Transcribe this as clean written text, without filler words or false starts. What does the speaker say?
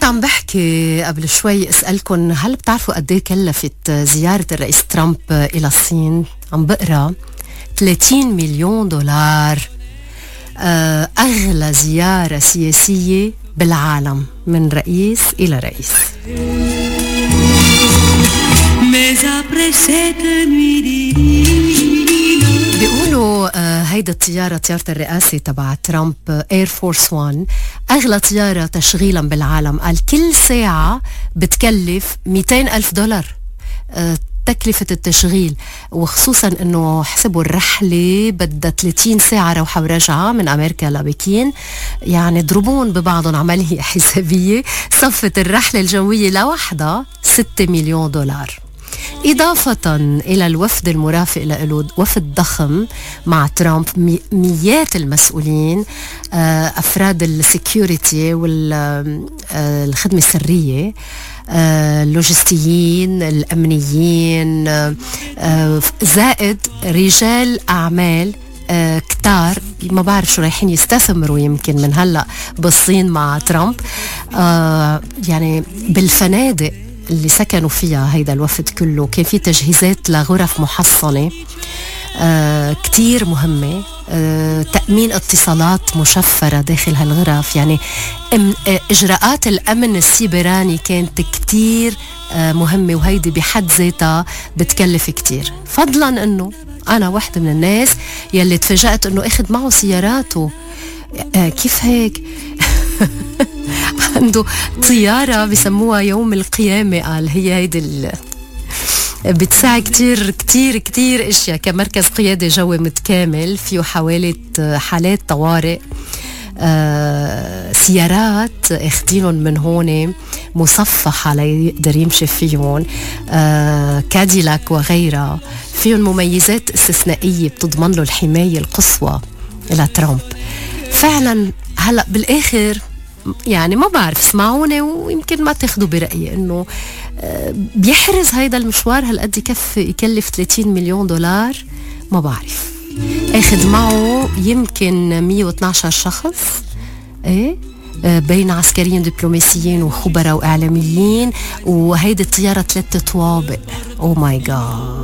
عم بحكي قبل شوي اسألكم هل بتعرفوا قد ايه كلفت زيارة الرئيس ترامب إلى الصين؟ عم بقرا 30 مليون دولار. أغلى زيارة سياسية بالعالم من رئيس إلى رئيس. بيقولوا هيدا الطيارة، طيارة الرئاسة تبع ترامب اير فورس 1، أغلى طيارة تشغيلا بالعالم. قال كل ساعة بتكلف $200,000 تكلفة التشغيل، وخصوصا انه حسبوا الرحلة بدها 30 ساعة روحة ورجعة من امريكا لبكين، يعني ضربون ببعضهم عملية حسابية. صفة الرحلة الجوية لوحدها $6 مليون. إضافة إلى الوفد المرافق له، وفد ضخم مع ترامب، مئات المسؤولين، أفراد السكيورتي والخدمة السرية، اللوجستيين، الأمنيين، زائد رجال أعمال كتار ما بعرف شو رايحين يستثمروا يمكن من هلأ بالصين مع ترامب. يعني بالفنادق اللي سكنوا فيها هيدا الوفد كله كان في تجهيزات لغرف محصنة كتير مهمة، تأمين اتصالات مشفرة داخل هالغرف. يعني إجراءات الأمن السيبراني كانت كتير مهمة، وهيدي بحد ذاتها بتكلف كتير. فضلا أنه أنا واحدة من الناس يلي تفاجأت أنه أخذ معه سياراته. كيف هيك؟ عنده طيارة بسموها يوم القيامة، قال هي هيدي بتساعد كتير كتير كتير اشياء، كمركز قيادة جوي متكامل فيه حوالي حالات طوارئ. سيارات اخدينهم من هون مصفحة ليقدر يمشي فيهم، كاديلاك وغيرها، فيهم مميزات استثنائية بتضمن له الحماية القصوى إلى ترامب. فعلا هلأ بالآخر يعني ما بعرف، اسمعوني ويمكن ما تاخدوا برأيي، انه بيحرز هيدا المشوار هالقد يكلف $30 مليون. ما بعرف، اخذ معه يمكن 112 شخص، ايه، بين عسكريين دبلوماسيين وخبراء واعلاميين، وهيدي الطيارة 3 طوابق. او ماي جاد.